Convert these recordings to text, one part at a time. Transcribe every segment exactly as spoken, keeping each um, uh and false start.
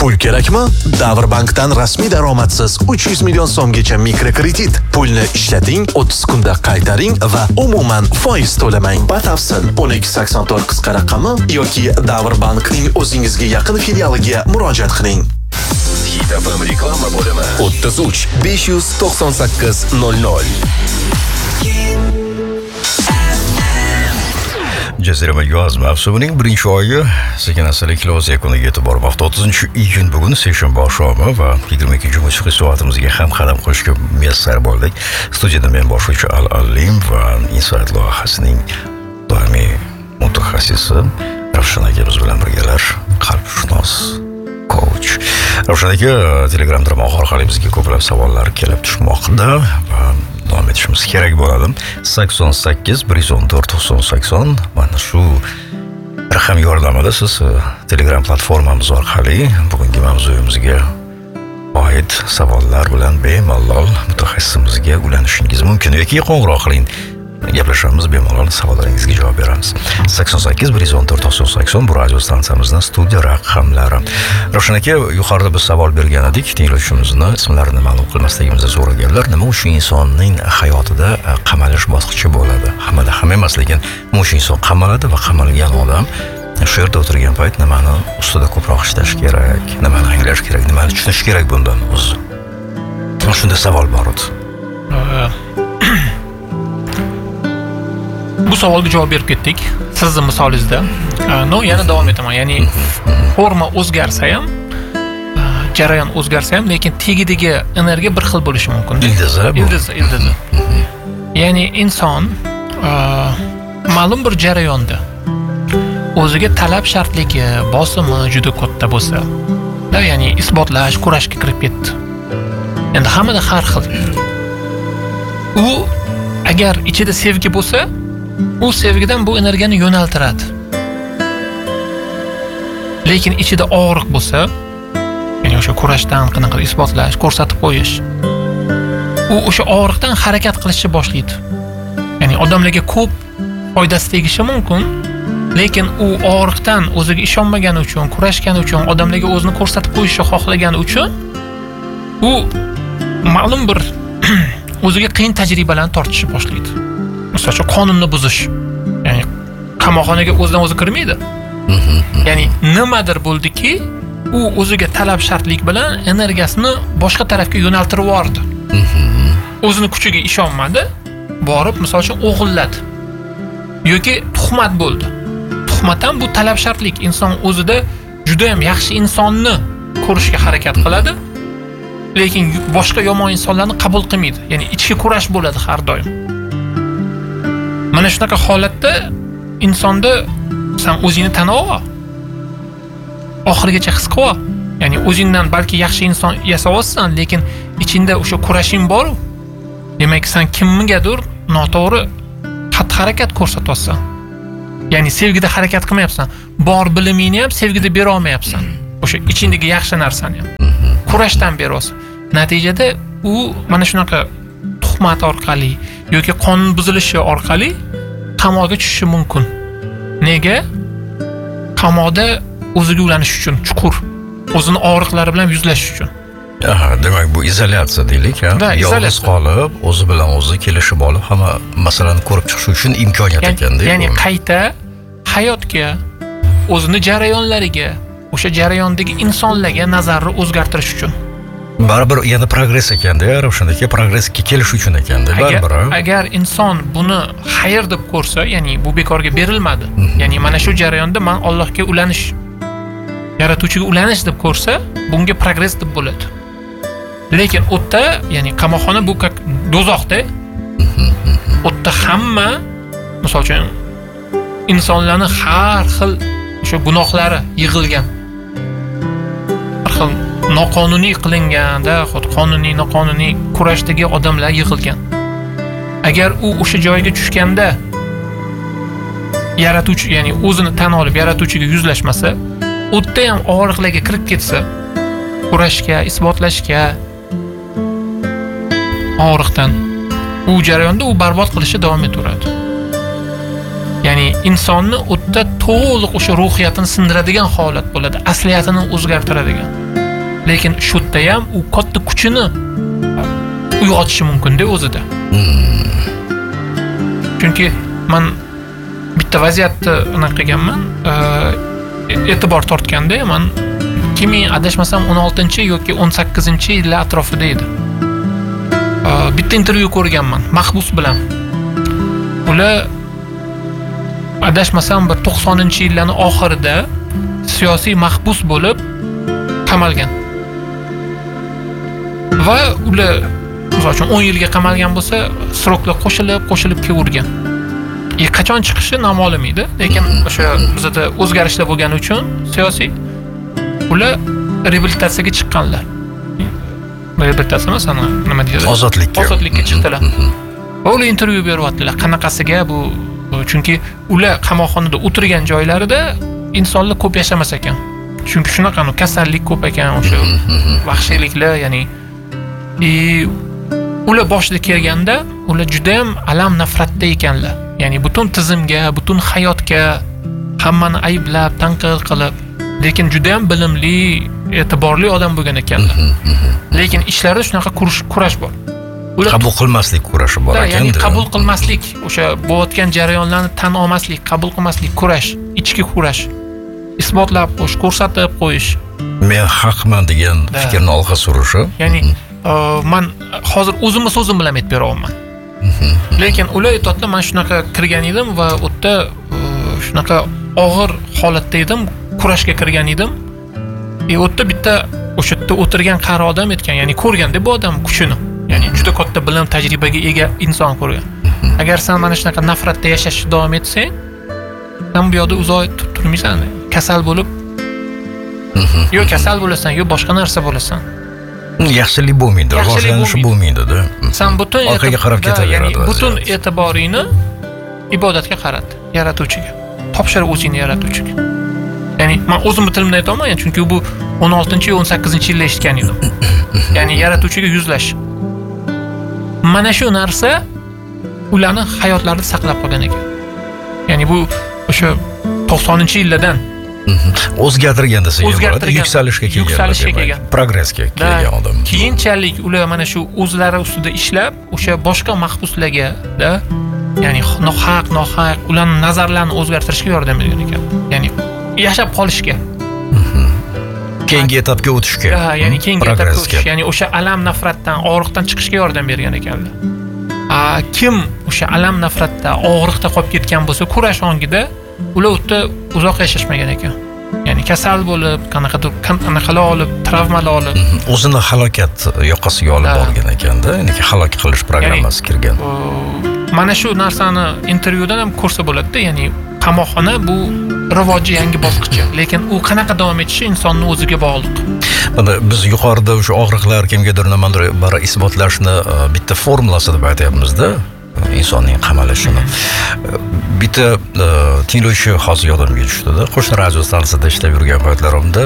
Pul kerakmi? Davrbankdan rasmiy daromadsiz uch yuz million so'mgacha mikrokredit. Pulni ishlating, o'ttiz kunda qaytaring va umuman foiz to'lamang. Batafsil o'n ikki sakson to'rt qisqa raqami yoki Davrbankning o'zingizga yaqin filialiga murojaat qiling. Hit F M reklama bo'limi o'ttiz uch besh yuz to'qson sakkiz nol nol. Jazirama yoz mavsumining birinchi oyi sekin-astalik o'z yakuniga yetib bormoqda. o'ttizinchi iyun bugun seshanba oqshomi va yigirma ikkinchi musiqiy soatimizga ham qadam qo'yishga muyassar bo'ldik. Studiyada men boshlovchi Al-Alim va Insight loyihasining doimiy mutaxassisi Ravshan aka biz bilan birgalar, qalbshunos coach. Ravshan aka Telegram tarmog'i orqali bizga ko'plab savollar kelib tushmoqda va davom etishimiz kerak bo'ladi. sakson sakkiz bir yuz o'n to'rt to'qson sakson mana shu raqam yordamida siz Telegram platformamiz orqali bugungi mavzuyimizga oid savollar bilan bemalol mutaxassisimizga ulanishingiz mumkin yoki qo'ng'iroq qiling. Gaplashamiz, bemalol savollaringizga javob beramiz. sakson sakkiz bir yuz o'n to'rt to'qson sakson bu radio stansiyamizning studiya raqamlari. Ravshan aka, yuqorida biz savol bergan edik, tinglovchimizni ismlarini ma'lum qilmasligimizni so'raganlar. Nima uchun insonning hayotida qamalish bosqichi bo'ladi? Hammada ham emas, lekin o'sha inson qamaladi va qamalgan odam shu yerda o'tirgan payt nimani ustida ko'proq ishlash kerak, nimani anglash kerak, nimani tushunish kerak bundan o'zi. Shunda savol bor edi. Bu savolga javob berib ketdik. Sizning misolingizda. No, yana davom etaman. Ya'ni forma o'zgarsa ham, jarayon o'zgarsa ham, lekin tagidagi energiya bir xil bo'lishi mumkin. Ildiz, ildiz, ildiz. Ya'ni inson ma'lum bir jarayonda o'ziga talab shartligi, bosimi juda katta bo'lsa, ya'ni isbotlash, kurashga kirib ketdi. Endi hammada har xil. U agar ichida sevgi bo'lsa, u sevgidan bu energiyani yo'naltiradi. Lekin ichida og'riq bo'lsa, ya'ni o'sha kurashdan qanaqa isbotlash, ko'rsatib qo'yish, u o'sha og'riqdan harakat qilishni boshlaydi. Ya'ni odamlarga ko'p foydasi tegishi mumkin, lekin u og'riqdan o'ziga ishonmagani uchun, kurashgani uchun, odamlarga o'zini ko'rsatib qo'yishni xohlagani uchun u ma'lum bir o'ziga qiyin tajribalarni tortishni boshlaydi. Masalan, qonunni buzish. Ya'ni qamoqxonaga o'zidan o'zi kirmaydi. Ya'ni nimadir bo'ldiki, u o'ziga talab shartlik bilan energiyasini boshqa tarafga yo'naltirib yubordi. O'zini kuchiga ishonmadi, borib misol uchun o'g'illadi. Yoki tuhmat bo'ldi. Tuhmat ham bu talab shartlik. Inson o'zida juda ham yaxshi insonni ko'rishga harakat qiladi, lekin boshqa yomon insonlarni qabul qilmaydi. Ya'ni ichki kurash bo'ladi har doim. Mana shunaqa holatda insonda sen o'zingni tanib ol. Oxirigacha his qil. Ya'ni o'zingdan balki yaxshi inson yasayapsan, lekin ichingda o'sha kurashing bor. Demak, sen kimgadir noto'g'ri xatti-harakat ko'rsatyapsan. Ya'ni sevgida harakat qilmayapsan. Bor bilimingni ham sevgida bera olmayapsan. O'sha ichingdagi yaxshi narsani ham kurashdan beryapsan. Natijada u mana shunaqa tuhmat orqali yoki qonun buzilishi orqali qamoqqa tushishi mumkin. Nega? Qamoqda o'ziga ulanish uchun, chuqur, o'zini og'riqlari bilan yuzlashish uchun. Aha, demak bu izolyatsiya deylik, ha? Yolg'iz qolib, o'zi bilan o'zi kelishib olib, hamma masalani ko'rib chiqish uchun imkoniyat ekan-da. Ya'ni qayta hayotga, o'zini jarayonlariga, o'sha jarayondagi insonlarga nazarni o'zgartirish uchun. Baribir yana progress ekanda, Ravshan aka, progressga kelish uchun ekanda, baribir. Agar inson buni xayr deb ko'rsa, ya'ni bu bekorga berilmadi. Ya'ni mana shu jarayonda men Allohga ulanish, yaratuvchiga ulanish deb ko'rsa, bunga progress deb bo'ladi. Lekin o'tda, ya'ni qamoqxona bu do'zaxda. O'tda hamma, misol uchun insonlarning har xil o'sha gunohlari yig'ilgan. Har xil noqonuniy qilinganda, xud qonuniy, noqonuniy kurashdagi odamlar yig'ilgan. Agar u o'sha joyga tushganda yaratuvchi, ya'ni o'zini tan olib yaratuvchiga yuzlashmasa, o'tda ham og'riqlarga kirib ketsa, kurashga, isbotlashga, og'riqdan u jarayonda u barbod qilishni davom etaveradi. Ya'ni insonni o'tda to'liq o'sha ruhiyatini sindiradigan holat bo'ladi, asliyatini o'zgartiradigan. lekin shu yerda ham u katta kuchini uyg'otishi mumkin-da o'zida. Chunki men bitta vaziyatni anaqa qilganman, e'tibor tortganda, men ikki ming adashmasam o'n oltinchi yoki o'n sakkizinchi yillar atrofida edi. Bitta intervyu ko'rganman Mahbus bilan. Ular adashmasam bir to'qsoninchi yillarning oxirida siyosiy mahbus bo'lib qamalgan. Va ular misol uchun o'n yilga qamalgan bo'lsa, sroklar qo'shilib, qo'shilib kelavergan. E qachon chiqishi noma'lum edi, lekin o'sha bizda o'zgarishlar bo'lgani uchun siyosiy ular reabilitatsiyaga chiqqanlar. Reabilitatsiya emas, nima deydi? Ozodlikka. Ozodlikka chiqdilar. Va ular intervyu beryaptilar. Qanaqasiga bu? Chunki ular qamoqxonada o'tirgan joylarida insonlar ko'p yashamas ekan. Chunki shunaqa kasallik ko'p ekan, o'sha vahshiyliklar, ya'ni e ular boshida kelganda ular juda ham alam nafratda ekanlar. Ya'ni butun tizimga, butun hayotga hammani ayblab, tanqid qilib, lekin juda ham bilimli, e'tiborli odam bo'lgan ekanlar. Lekin ishlarda shunaqa kurash bor. Ular qabul qilmaslik kurashi bor ekan. Ya'ni qabul qilmaslik, o'sha bo'layotgan jarayonlarni tan olmaslik, qabul qilmaslik, kurash, ichki kurash, isbotlab qo'yish, ko'rsatib qo'yish. Men haqman degan fikrni olg'a surishi. Ya'ni men hozir o'zimni so'zim bilan aytib beraman. Lekin ular aytadilar, men shunaqa kirgan edim va u yerda shunaqa og'ir holatda edim, kurashga kirgan edim. E u yerda bitta o'sha yerda o'tirgan qari odam aytgan, ya'ni ko'rganda bu odam kuchini, ya'ni juda katta bilim, tajribaga ega inson ko'rgan. Agar sen mana shunaqa nafratda yashashni davom etsang, sen bu yoqda uzoq turmaysan, kasal bo'lib, yo kasal bo'lasan, yo boshqa narsa bo'lasan. Yaxshilik bo'lmaydi, rivojlanish bo'lmaydi-da. Sen butun orqaga qarab ketaveradi. Butun e'tiboringni ibodatga qarat, yaratuvchiga. Topshir o'zingni yaratuvchiga. Ya'ni men o'zimni tilimda aytaman, chunki bu o'n oltinchi o'n sakkizinchi yilda eshitgan edim. Ya'ni yaratuvchiga yuzlash. Mana shu narsa ularni hayotlarida saqlab qolgan ekan. Ya'ni bu o'sha to'qsoninchi yillardan o'zgartirgan desa bo'ladi, yuksalishga kelgan, yuksalishga kelgan, progressga kelgan odam. Keyinchalik ular mana shu o'zlari ustida ishlab, o'sha boshqa mahbuslarga da, ya'ni nohaq, nohaq ularning nazarlarini o'zgartirishga yordam bergan ekan. Ya'ni yashab qolishga. Keyingi etapga o'tishga. Ha, ya'ni keyingi etapga o'tish, ya'ni o'sha alam nafratdan, og'riqdan chiqishga yordam bergan ekanlar. A kim o'sha alam nafratda, og'riqda qolib ketgan bo'lsa, kurash ongida ular o'tda uzoq yashashmagan ekan. Ya'ni kasal bo'lib, qanaqadir qanaqalar olib, travmalar olib, o'zini halokat yoqasiga olib borgan ekanda, ya'ni halok qilish programmasi kirgan. Mana shu narsani intervyudan ham ko'rsa bo'ladi-da, ya'ni qamoqxona bu rivoji yangi bosqichi, lekin u qanaqa davom etishi insonning o'ziga bog'liq. Mana biz yuqorida o'sha og'riqlar kimgadir nimadir bir isbotlashni bitta formulasi deb aytyapmiz-da. Insonning qamalishini. Bitta tinglovchi hozir yodimga tushdi-da. Qo'shni radio stansiyasida ishlab yurgan paytlarimda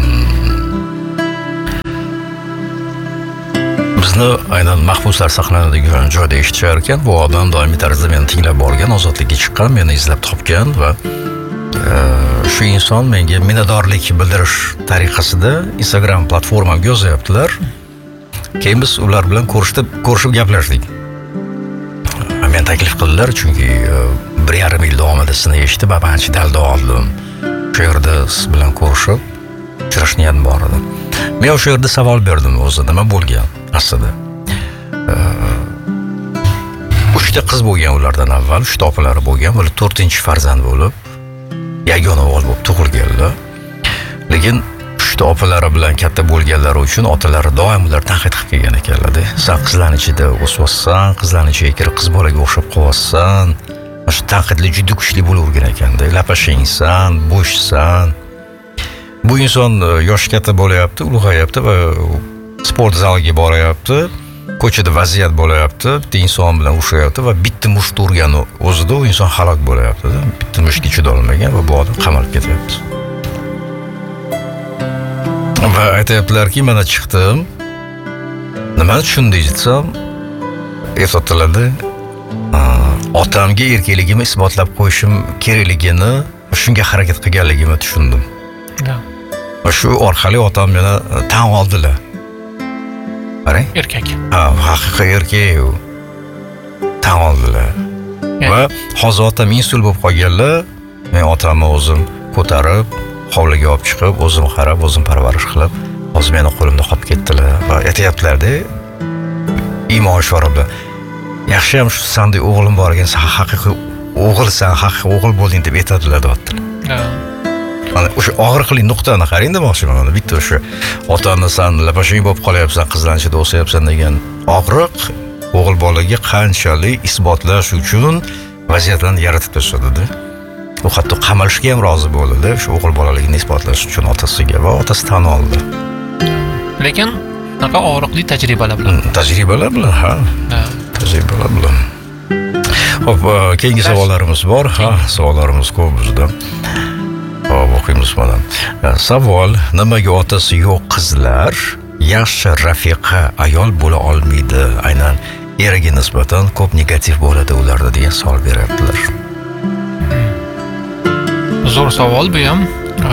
bizni aynan mahbuslar saqlanadigan joyda eshitishar ekan. Bu odam doimiy tarzda meni tinglab borgan, ozodlikka chiqqan, meni izlab topgan va shu inson menga minnatdorlik bildirish tariqasida Instagram platformamga yozyaptilar. Keyin biz ular bilan ko'rishib, ko'rishib gaplashdik. Men taklif qildilar, chunki bir yarim yil davomida sizni eshitib, babanchi dalda oldim. Shu yerda siz bilan ko'rishib, uchrash niyatim bor edi. Men o'sha yerda savol berdim, o'zi nima bo'lgan aslida. uchta qiz bo'lgan ulardan avval, uchta opalari bo'lgan, ular to'rtinchi farzand bo'lib, yagona o'g'il bo'lib tug'ilganlar. Lekin uchta opalari bilan katta bo'lganlari uchun otalari doim ular tanqid qilib kelgan ekanlar-da. Sen qizlarning ichida o'sibsan, qizlarning ichiga kirib qiz bolaga o'xshab qolyapsan. Shu tanqidlar juda kuchli bo'lavergan ekanda. Lapashingsan, bo'shsan. Bu inson yosh katta bo'layapti, ulg'ayapti va sport zaliga boryapti. Ko'chada vaziyat bo'layapti, bitta inson bilan urushayapti va bitta musht urgani o'zida u inson halok bo'layapti-da. Bitta mushtga chidolmagan va bu odam qamalib ketyapti. Va aytayaptilarki, mana chiqdim. Nima tushundingiz desam, aytadilarda, otamga erkakligimni isbotlab qo'yishim kerakligini, shunga harakat qilganligimni tushundim. Shu orqali otam meni tan oldilar. Qarang. Erkak. Ha, haqiqiy erkak u. Tan oldilar. Va hozir otam insul bo'lib qolganlar. Men otamni o'zim ko'tarib, hovliga olib chiqib, o'zim qarab, o'zim parvarish qilib, hozir meni qo'limda qolib ketdilar va aytayaptilar-da, iymon ishora bilan. Yaxshiyam shu sandek o'g'lim bor ekan, sen haqiqiy o'g'ilsan, haqiqiy o'g'il bo'lding deb aytadilar, deyaptilar. Ha. Mana o'sha og'riqli nuqtani qarang demoqchiman. Mana bitta o'sha otani san lapashing bo'lib qolyapsan, qizlanishida o'sayapsan degan og'riq o'g'il bolaga qanchalik isbotlash uchun vaziyatlarni yaratib tashladi-da. U hatto qamalishga ham rozi bo'ldi, shu o'g'il bolaligini isbotlash uchun otasiga va otasi tan oldi. Lekin shunaqa og'riqli tajribalar bilan. Tajribalar bilan, ha. Ha. Tajribalar bilan. Hop, keyingi savollarimiz bor. Ha, savollarimiz ko'p bizda. Hop, o'qiymiz mana. Savol: nimaga otasi yo'q qizlar yaxshi rafiqa ayol bo'la olmaydi? Aynan eriga nisbatan ko'p negativ bo'ladi ularda degan savol beryaptilar. Zo'r savol bu ham.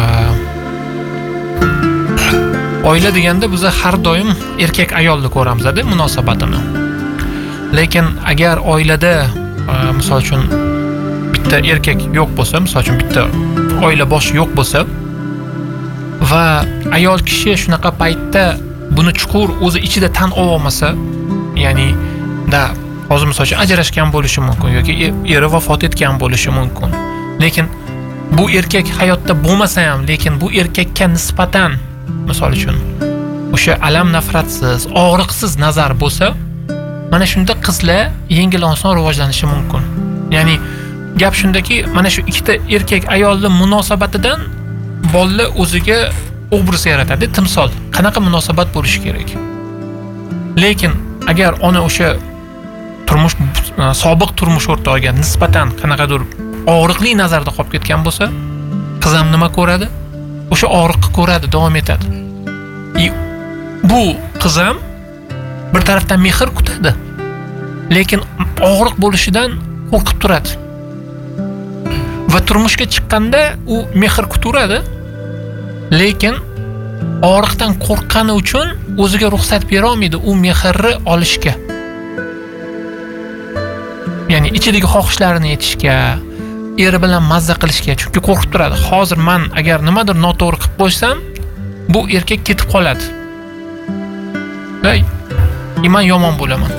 Oila deganda biz har doim erkak ayolni ko'ramiz-da munosabatini. Lekin agar oilada misol uchun bitta erkak yo'q bo'lsa, misol uchun bitta oila boshi yo'q bo'lsa va ayol kishi shunaqa paytda buni chuqur o'zi ichida tan olmasa, ya'ni da hozir misol uchun ajrashgan bo'lishi mumkin yoki eri vafot etgan bo'lishi mumkin. Lekin bu erkak hayotda bo'lmasa ham, lekin bu erkakka nisbatan misol uchun o'sha alam nafratsiz, og'riqsiz nazar bo'lsa, mana shunda qizlar yengil oson rivojlanishi mumkin. Ya'ni gap shundaki, mana shu ikkita erkak ayolning munosabatidan bolalar o'ziga obraz yaratadi, timsol. Qanaqa munosabat bo'lishi kerak? Lekin agar ona o'sha turmush sobiq turmush o'rtog'iga nisbatan qanaqadir og'riqli nazarda qolib ketgan bo'lsa, qiz ham nima ko'radi? O'sha og'riqni ko'radi, davom etadi. Bu qiz ham bir tarafdan mehr kutadi, lekin og'riq bo'lishidan qo'rqib turadi. Va turmushga chiqqanda u mehr kutaveradi, lekin og'riqdan qo'rqqani uchun o'ziga ruxsat bera olmaydi u mehrni olishga. Ya'ni ichidagi xohishlarini yetishga, eri bilan mazza qilishga, chunki qo'rqib turadi. Hozir men agar nimadir noto'g'ri qilib qo'ysam, bu erkak ketib qoladi. Ey, men yomon bo'laman.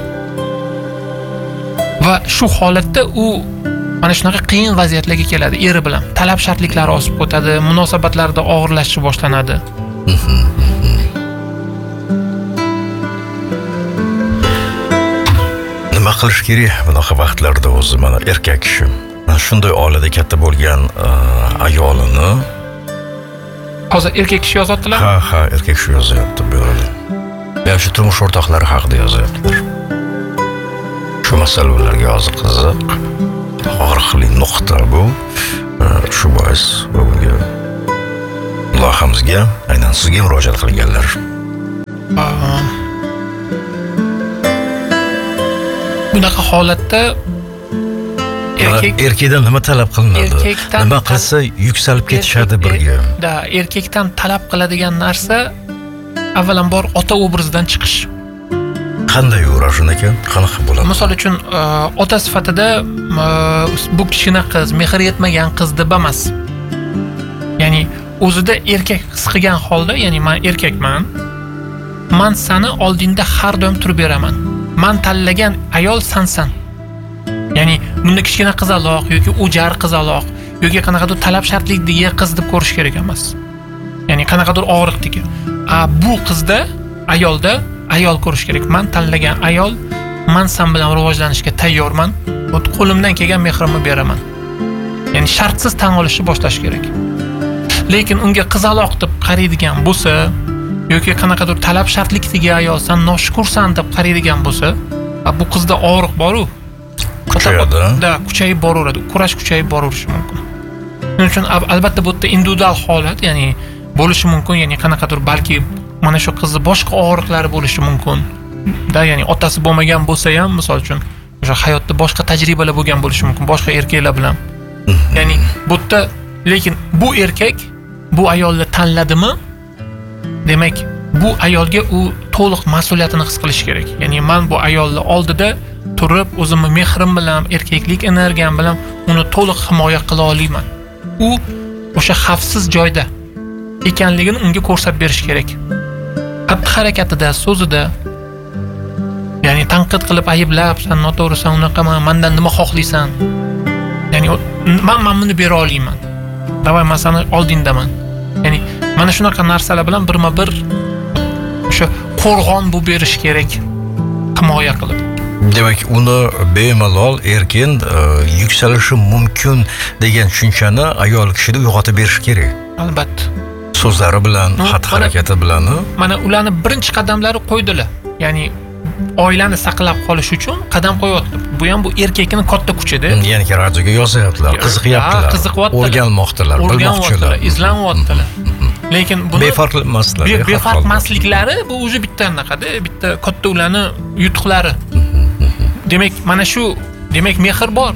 Va shu holatda u mana shunaqa qiyin vaziyatlarga keladi eri bilan. Talab shartliklari o'sib o'tadi, munosabatlarda og'irlashish boshlanadi. Nima qilish kerak bunaqa vaqtlarda o'zi mana erkak kishi shunday oilada katta bo'lgan ayolini hozir erkak kishi yozyaptilar? Ha, ha, erkak kishi yozyapti bu yerda. Men shu turmush o'rtoqlari haqida yozyaptilar. Shu masalalarga hozir qiziq. Og'riqli nuqta bu. Shu bois bunga loyihamizga aynan sizga murojaat qilganlar. Bunaqa holatda erkak erkakdan nima talab qilinadi? Nima qilsa yuksalib ketishadi birga? Da, erkakdan talab qiladigan narsa avvalambor ota obrazidan chiqish. Qanday uğraşın ekan? Qanaqa bo'ladi? Misol uchun, ota sifatida bu kichkina qiz, mehr yetmagan qiz deb emas. Ya'ni o'zida erkak his qilgan holda, ya'ni men erkakman, men seni oldingda har doim turib beraman. Men tanlagan ayol sensan. Ya'ni bunda kichkina qizaloq yoki u jar qizaloq yoki qanaqadir talab shartlikdagi qiz deb ko'rish kerak emas. Ya'ni qanaqadir og'riqdagi. A bu qizda, ayolda ayol ko'rish kerak. Men tanlagan ayol, men sen bilan rivojlanishga tayyorman. Qo'limdan kelgan mehrimni beraman. Ya'ni shartsiz tan olishni boshlash kerak. Lekin unga qizaloq deb qaraydigan bo'lsa yoki qanaqadir talab shartlikdagi ayol, sen noshukursan deb qaraydigan bo'lsa, bu qizda og'riq bor-ku. Kuchayadi. Da, kuchayib boraveradi. Kurash kuchayib boraverishi mumkin. Shuning uchun albatta bu yerda individual holat, ya'ni bo'lishi mumkin, ya'ni qanaqadir balki mana shu qizni boshqa og'riqlari bo'lishi mumkin. Da, ya'ni otasi bo'lmagan bo'lsa ham, misol uchun, o'sha hayotda boshqa tajribalar bo'lgan bo'lishi mumkin, boshqa erkaklar bilan. Ya'ni bu yerda lekin bu erkak bu ayolni tanladimi? demak, bu ayolga u to'liq mas'uliyatini his qilish kerak. Ya'ni men bu ayolni oldida turib, o'zimni mehrim bilan, erkaklik energiyam bilan uni to'liq himoya qila olaman. U o'sha xavfsiz joyda ekanligini unga ko'rsatib berish kerak. Xatti-harakatida, so'zida, ya'ni tanqid qilib ayblab, sen noto'g'risan, unaqaman, mendan nima xohlaysan? Ya'ni men men buni bera olmayman. Davay, men seni oldindaman. Ya'ni mana shunaqa narsalar bilan birma-bir o'sha qo'rg'on bo'lib berish kerak, himoya qilib. Demak, uni bemalol erkin yuksalishi mumkin degan tushunchani ayol kishida uyg'otib berish kerak. Albatta. So'zlari bilan, xatti-harakati bilan. Mana ularni birinchi qadamlari qo'ydilar. Ya'ni oilani saqlab qolish uchun qadam qo'yapti. Bu ham bu erkakning katta kuchida. Ya'ni radioga yozyaptilar, qiziqyaptilar, o'rganyaptilar, bilmoqchilar, izlanyaptilar. Lekin buni befarq emaslar. Befarq emasliklari bu o'zi bitta anaqada, bitta katta ularni yutuqlari. Demak, mana shu, demak mehr bor.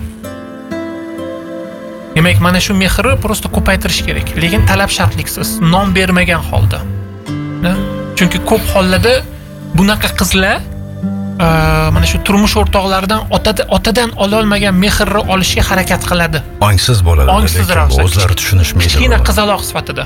Demak, mana shu mehrni prosta ko'paytirish kerak, lekin talab shartliksiz, nom bermagan holda. Chunki ko'p hollarda bunaqa qizlar mana shu turmush o'rtoqlaridan otadan ola olmagan mehrni olishga harakat qiladi. Ongsiz bo'ladi, lekin o'zlari tushunishmaydi. Kichkina qizaloq sifatida.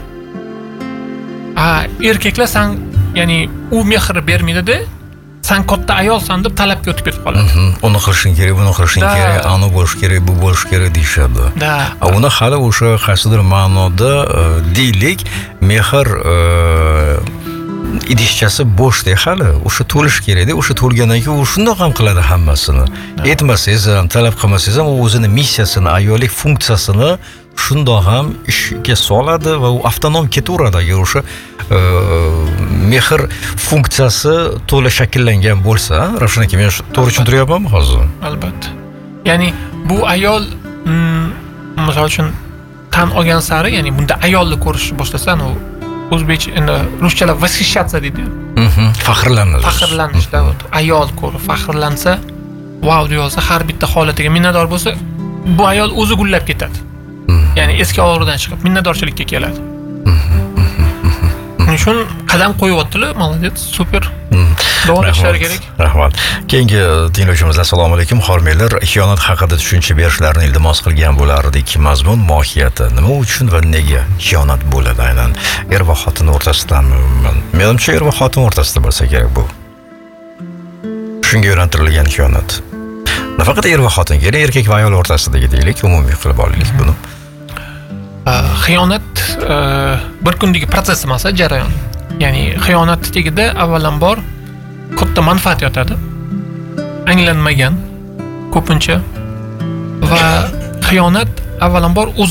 Ha, erkaklar san, ya'ni u mehrni bermaydi-da, sen katta ayolsan deb talabga o'tib ketib qoladi. Uni qilishing kerak, buni qilishing kerak, ani bo'lish kerak, bu bo'lish kerak deyshadi. Da. Uni hali o'sha qaysidir ma'noda deylik, mehr idishchasi bo'shda hali, o'sha to'lish kerak-da, o'sha to'lgandan keyin u shundoq ham qiladi hammasini. Aytmasangiz ham, talab qilmasangiz ham, u o'zining missiyasini, ayollik funksiyasini shundoq ham ishga soladi va u avtonom ketaveradi. Agar o'sha mehr funksiyasi to'la shakllangan bo'lsa, Ravshan aka, men to'g'ri tushuntiryapmanmi hozir? Albatta. Ya'ni bu ayol, misol uchun tan olgan sari, ya'ni bunda ayolni ko'rishni boshlasan, u o'zbekcha, endi ruschalab восхищаться deydi. Mhm, faxrlanadi. Faxrlanishda ayol ko'rib faxrlansa, wow deyolsa, har bitta holatiga minnatdor bo'lsa, bu ayol o'zi gullab ketadi. Ya'ni eski og'riqdan chiqib minnatdorchilikka keladi. Shuning uchun qadam qo'yyaptilar, молодец, super. Davom etishlari kerak. Rahmat. Keyingi tinglovchimiz, assalomu alaykum, xormeylar. Xiyonat haqida tushuncha berishlarini iltimos qilgan bo'lardik. Mazmun, mohiyati, nima uchun va nega xiyonat bo'ladi aynan er va xotin o'rtasidami? Menimcha er va xotin o'rtasida bo'lsa kerak bu. Shunga yo'naltirilgan xiyonat. Nafaqat er va xotin, ya'ni erkak va ayol o'rtasidagi deylik, umumiy qilib olaylik buni. Xiyonat bir kundagi protsess emas, jarayon. Ya'ni xiyonat tagida avvalambor katta manfaat yotadi. Anglanmagan ko'pincha va xiyonat avvalambor o'z